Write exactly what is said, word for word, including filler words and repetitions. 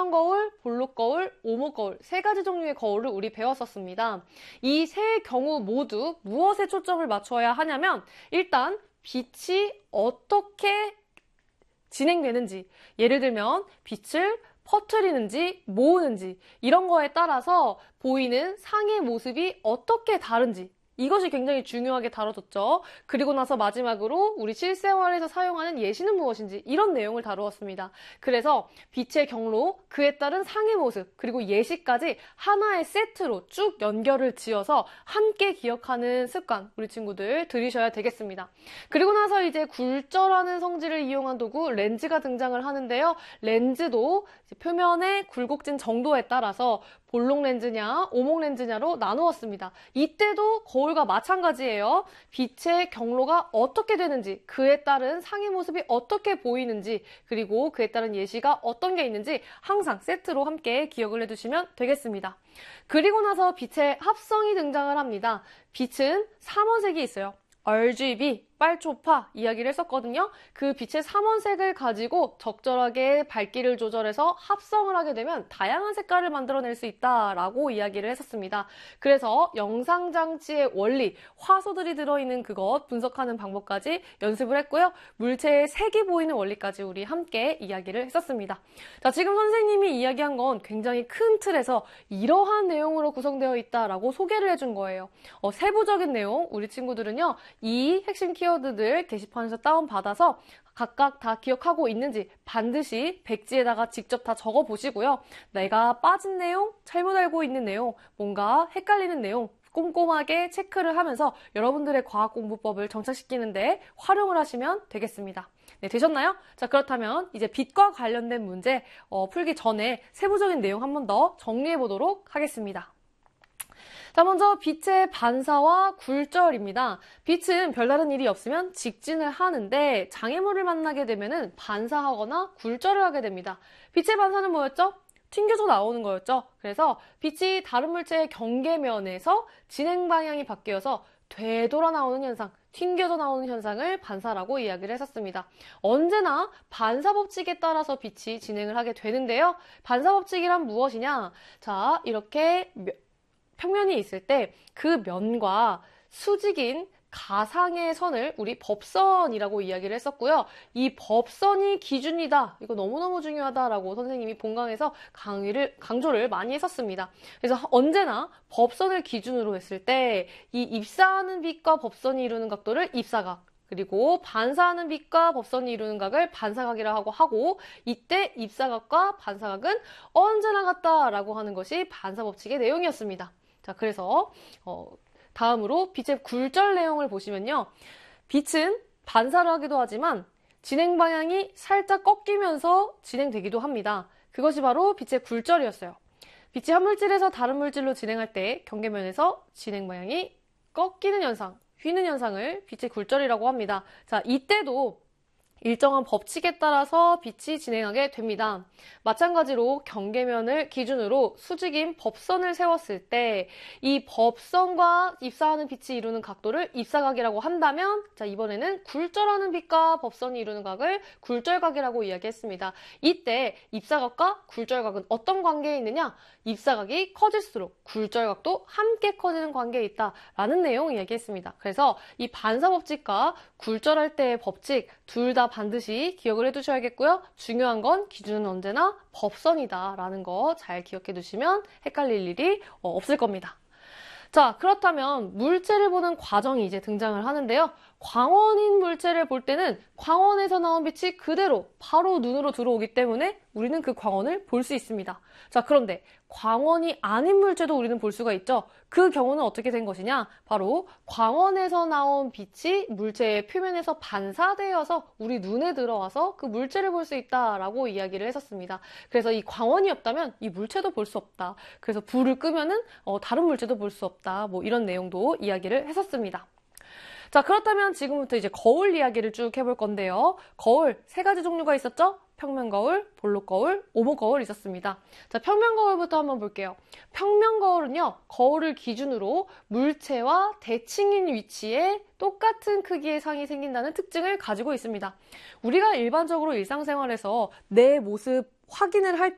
평면거울, 볼록거울, 오목거울 세 가지 종류의 거울을 우리 배웠었습니다. 이 세 경우 모두 무엇에 초점을 맞춰야 하냐면 일단 빛이 어떻게 진행되는지, 예를 들면 빛을 퍼뜨리는지 모으는지 이런 거에 따라서 보이는 상의 모습이 어떻게 다른지, 이것이 굉장히 중요하게 다뤄졌죠. 그리고 나서 마지막으로 우리 실생활에서 사용하는 예시는 무엇인지 이런 내용을 다루었습니다. 그래서 빛의 경로, 그에 따른 상의 모습, 그리고 예시까지 하나의 세트로 쭉 연결을 지어서 함께 기억하는 습관 우리 친구들 들이셔야 되겠습니다. 그리고 나서 이제 굴절하는 성질을 이용한 도구 렌즈가 등장을 하는데요. 렌즈도 이제 표면의 굴곡진 정도에 따라서 볼록 렌즈냐, 오목 렌즈냐로 나누었습니다. 이때도 거울과 마찬가지예요. 빛의 경로가 어떻게 되는지, 그에 따른 상의 모습이 어떻게 보이는지, 그리고 그에 따른 예시가 어떤 게 있는지 항상 세트로 함께 기억을 해두시면 되겠습니다. 그리고 나서 빛의 합성이 등장을 합니다. 빛은 삼원색이 있어요. 알지비, 빨초파 이야기를 했었거든요. 그 빛의 삼원색을 가지고 적절하게 밝기를 조절해서 합성을 하게 되면 다양한 색깔을 만들어낼 수 있다라고 이야기를 했었습니다. 그래서 영상장치의 원리, 화소들이 들어있는 그것 분석하는 방법까지 연습을 했고요. 물체의 색이 보이는 원리까지 우리 함께 이야기를 했었습니다. 자, 지금 선생님이 이야기한 건 굉장히 큰 틀에서 이러한 내용으로 구성되어 있다라고 소개를 해준 거예요. 어, 세부적인 내용 우리 친구들은요. 이 핵심 키워드들 게시판에서 다운받아서 각각 다 기억하고 있는지 반드시 백지에다가 직접 다 적어보시고요. 내가 빠진 내용, 잘못 알고 있는 내용, 뭔가 헷갈리는 내용 꼼꼼하게 체크를 하면서 여러분들의 과학공부법을 정착시키는데 활용을 하시면 되겠습니다. 네, 되셨나요? 자, 그렇다면 이제 빛과 관련된 문제 어, 풀기 전에 세부적인 내용 한 번 더 정리해 보도록 하겠습니다. 자, 먼저 빛의 반사와 굴절입니다. 빛은 별다른 일이 없으면 직진을 하는데 장애물을 만나게 되면은 반사하거나 굴절을 하게 됩니다. 빛의 반사는 뭐였죠? 튕겨져 나오는 거였죠. 그래서 빛이 다른 물체의 경계면에서 진행 방향이 바뀌어서 되돌아 나오는 현상, 튕겨져 나오는 현상을 반사라고 이야기를 했었습니다. 언제나 반사 법칙에 따라서 빛이 진행을 하게 되는데요. 반사 법칙이란 무엇이냐? 자, 이렇게 평면이 있을 때 그 면과 수직인 가상의 선을 우리 법선이라고 이야기를 했었고요. 이 법선이 기준이다. 이거 너무너무 중요하다라고 선생님이 본강에서 강의를, 강조를 많이 했었습니다. 그래서 언제나 법선을 기준으로 했을 때 이 입사하는 빛과 법선이 이루는 각도를 입사각, 그리고 반사하는 빛과 법선이 이루는 각을 반사각이라고 하고 이때 입사각과 반사각은 언제나 같다라고 하는 것이 반사법칙의 내용이었습니다. 자, 그래서 어, 다음으로 빛의 굴절 내용을 보시면요. 빛은 반사를 하기도 하지만 진행 방향이 살짝 꺾이면서 진행되기도 합니다. 그것이 바로 빛의 굴절이었어요. 빛이 한 물질에서 다른 물질로 진행할 때 경계면에서 진행 방향이 꺾이는 현상, 휘는 현상을 빛의 굴절이라고 합니다. 자, 이때도 일정한 법칙에 따라서 빛이 진행하게 됩니다. 마찬가지로 경계면을 기준으로 수직인 법선을 세웠을 때 이 법선과 입사하는 빛이 이루는 각도를 입사각이라고 한다면 자, 이번에는 굴절하는 빛과 법선이 이루는 각을 굴절각이라고 이야기했습니다. 이때 입사각과 굴절각은 어떤 관계에 있느냐? 입사각이 커질수록 굴절각도 함께 커지는 관계에 있다라는 내용 이야기했습니다. 그래서 이 반사법칙과 굴절할 때의 법칙 둘 다 반드시 기억을 해두셔야겠고요. 중요한 건 기준은 언제나 법선이다라는 거 잘 기억해 두시면 헷갈릴 일이 없을 겁니다. 자, 그렇다면 물체를 보는 과정이 이제 등장을 하는데요. 광원인 물체를 볼 때는 광원에서 나온 빛이 그대로 바로 눈으로 들어오기 때문에 우리는 그 광원을 볼 수 있습니다. 자, 그런데 광원이 아닌 물체도 우리는 볼 수가 있죠. 그 경우는 어떻게 된 것이냐? 바로 광원에서 나온 빛이 물체의 표면에서 반사되어서 우리 눈에 들어와서 그 물체를 볼 수 있다라고 이야기를 했었습니다. 그래서 이 광원이 없다면 이 물체도 볼 수 없다. 그래서 불을 끄면은 어, 다른 물체도 볼 수 없다. 뭐 이런 내용도 이야기를 했었습니다. 자, 그렇다면 지금부터 이제 거울 이야기를 쭉 해볼 건데요. 거울 세 가지 종류가 있었죠? 평면 거울, 볼록 거울, 오목 거울 있었습니다. 자, 평면 거울부터 한번 볼게요. 평면 거울은요, 거울을 기준으로 물체와 대칭인 위치에 똑같은 크기의 상이 생긴다는 특징을 가지고 있습니다. 우리가 일반적으로 일상생활에서 내 모습 확인을 할